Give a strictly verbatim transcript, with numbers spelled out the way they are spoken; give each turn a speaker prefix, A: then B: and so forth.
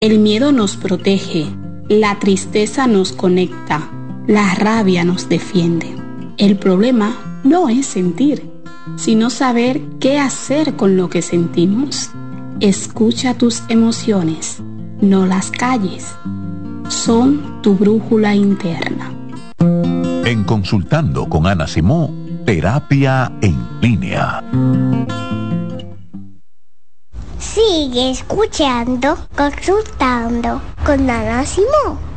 A: El miedo nos protege, la tristeza nos conecta, la rabia nos defiende. El problema no es sentir, sino saber qué hacer con lo que sentimos. Escucha tus emociones, no las calles. Son tu brújula interna.
B: En Consultando con Ana Simó, terapia en línea.
C: Sigue escuchando, consultando con Ana Simó.